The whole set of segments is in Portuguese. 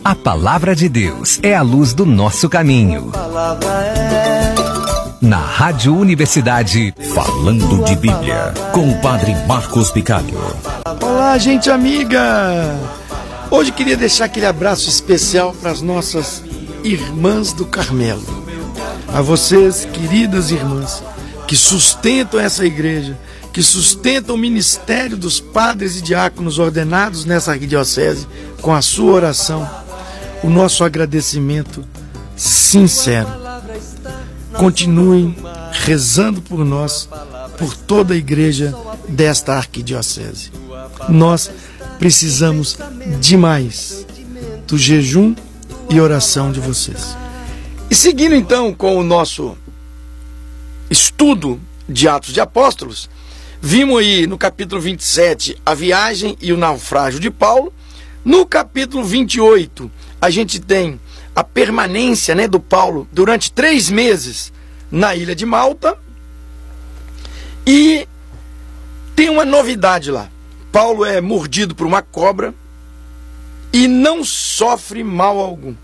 A palavra de Deus é a luz do nosso caminho. Na Rádio Universidade, falando de Bíblia, com o Padre Marcos Picalho. Olá, gente amiga! Hoje queria deixar aquele abraço especial para as nossas irmãs do Carmelo. A vocês, queridas irmãs, que sustentam essa igreja, que sustentam o ministério dos padres e diáconos ordenados nessa arquidiocese, com a sua oração, o nosso agradecimento sincero. Continuem rezando por nós, por toda a igreja desta arquidiocese. Nós precisamos demais do jejum e oração de vocês. E seguindo então com o nosso estudo de Atos de Apóstolos, vimos aí no capítulo 27 a viagem e o naufrágio de Paulo. No capítulo 28 a gente tem a permanência, do Paulo durante 3 meses na ilha de Malta. E tem uma novidade lá. Paulo é mordido por uma cobra e não sofre mal algum.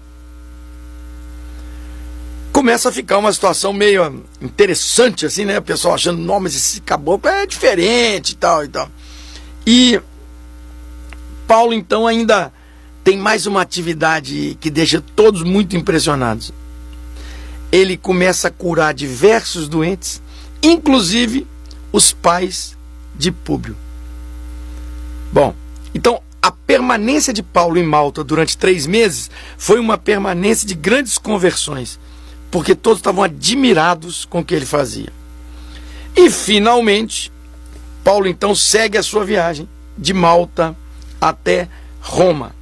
Começa a ficar uma situação meio interessante, assim, O pessoal achando, não, mas esse caboclo é diferente e tal e tal. E Paulo, então, ainda tem mais uma atividade que deixa todos muito impressionados. Ele começa a curar diversos doentes, inclusive os pais de Públio. Bom, então a permanência de Paulo em Malta durante 3 meses foi uma permanência de grandes conversões, porque todos estavam admirados com o que ele fazia. E finalmente, Paulo então segue a sua viagem de Malta até Roma.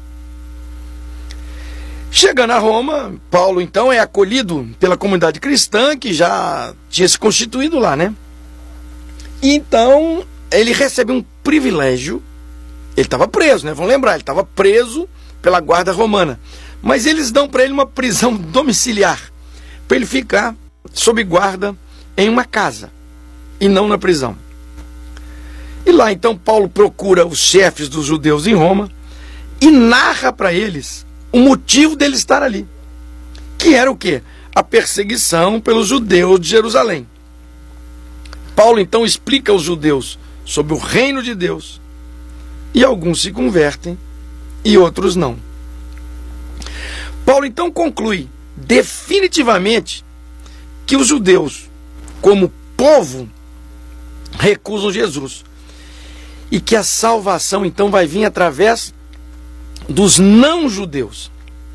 Chegando a Roma, Paulo então é acolhido pela comunidade cristã que já tinha se constituído lá, E então ele recebe um privilégio. Ele estava preso, Vamos lembrar, ele estava preso pela guarda romana. Mas eles dão para ele uma prisão domiciliar, para ele ficar sob guarda em uma casa e não na prisão. E lá então Paulo procura os chefes dos judeus em Roma e narra para eles o motivo dele estar ali, que era o quê? A perseguição pelos judeus de Jerusalém. Paulo então explica aos judeus sobre o reino de Deus, e alguns se convertem e outros não. Paulo então conclui definitivamente que os judeus, como povo, recusam Jesus, e que a salvação então vai vir através dos não-judeus.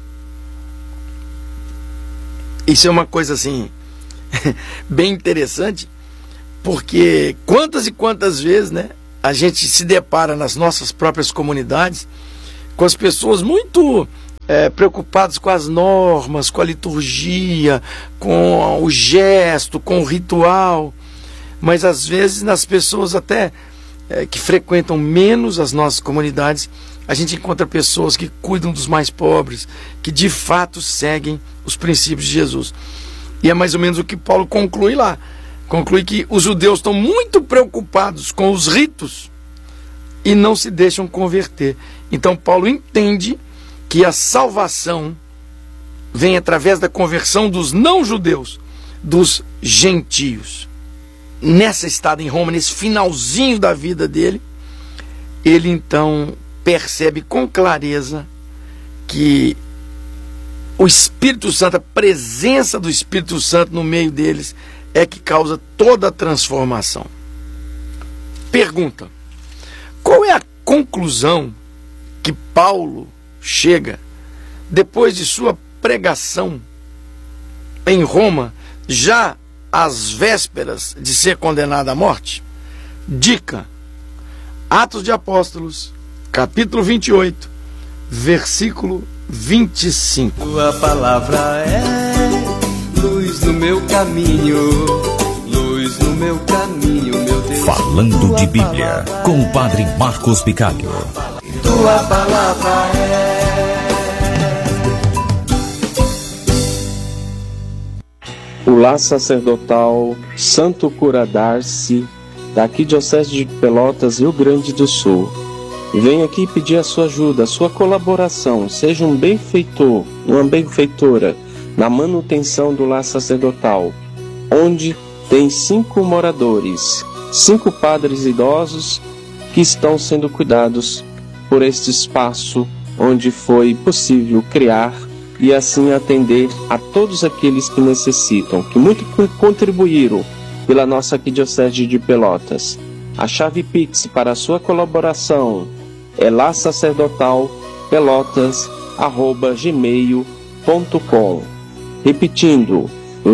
Isso é uma coisa assim bem interessante, porque quantas e quantas vezes a gente se depara nas nossas próprias comunidades com as pessoas muito preocupadas com as normas, com a liturgia, com o gesto, com o ritual, mas às vezes nas pessoas até que frequentam menos as nossas comunidades, a gente encontra pessoas que cuidam dos mais pobres, que de fato seguem os princípios de Jesus. E é mais ou menos o que Paulo conclui lá. Conclui que os judeus estão muito preocupados com os ritos e não se deixam converter. Então Paulo entende que a salvação vem através da conversão dos não-judeus, dos gentios. Nessa estada em Roma, nesse finalzinho da vida dele, ele então percebe com clareza que o Espírito Santo, a presença do Espírito Santo no meio deles, é que causa toda a transformação. Pergunta: qual é a conclusão que Paulo chega depois de sua pregação em Roma, já às vésperas de ser condenado à morte? Dica: Atos de Apóstolos, capítulo 28, versículo 25. Tua palavra é luz no meu caminho, luz no meu caminho, meu Deus. Falando de Bíblia, com o Padre Marcos Picalho. Tua palavra é. O lar sacerdotal Santo Cura d'Arce, da Arquidiocese de Pelotas, Rio Grande do Sul, venho aqui pedir a sua ajuda, a sua colaboração. Seja um benfeitor, uma benfeitora na manutenção do lar sacerdotal, onde tem 5 moradores, 5 padres idosos que estão sendo cuidados por este espaço onde foi possível criar e assim atender a todos aqueles que necessitam, que muito contribuíram pela nossa Arquidiocese de Pelotas. A chave Pix para a sua colaboração é lasacerdotalpelotas@gmail.com. Repetindo,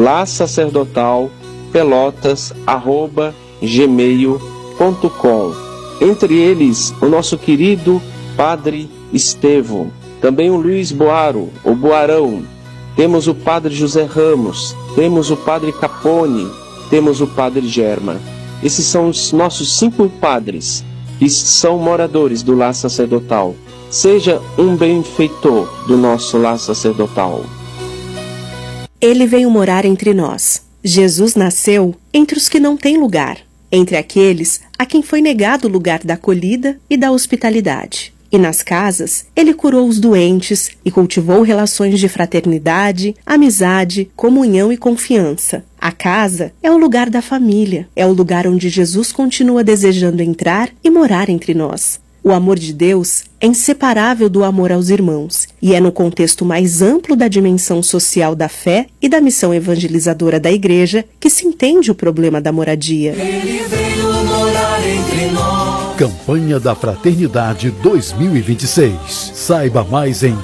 lasacerdotalpelotas@gmail.com. Entre eles, o nosso querido Padre Estevão, também o Luiz Boaro, o Boarão, temos o Padre José Ramos, temos o Padre Capone, temos o Padre Germa. Esses são os nossos 5 padres que são moradores do lar sacerdotal. Seja um benfeitor do nosso lar sacerdotal. Ele veio morar entre nós. Jesus nasceu entre os que não têm lugar, entre aqueles a quem foi negado o lugar da acolhida e da hospitalidade. E nas casas, ele curou os doentes e cultivou relações de fraternidade, amizade, comunhão e confiança. A casa é o lugar da família, é o lugar onde Jesus continua desejando entrar e morar entre nós. O amor de Deus é inseparável do amor aos irmãos, e é no contexto mais amplo da dimensão social da fé e da missão evangelizadora da Igreja que se entende o problema da moradia. Ele veio morar entre nós. Campanha da Fraternidade 2026. Saiba mais em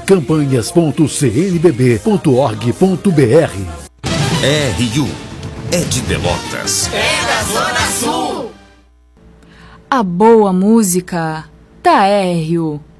campanhas.cnbb.org.br. RU é de Pelotas. É da Zona Sul. A boa música da RU.